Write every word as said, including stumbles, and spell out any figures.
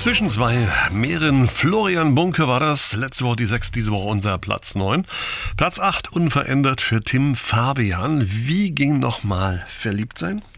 Zwischen zwei Meeren. Florian Bunke war das. Letzte Woche die sechs, diese Woche unser Platz neun. Platz acht unverändert für Tim Fabian. Wie ging nochmal verliebt sein?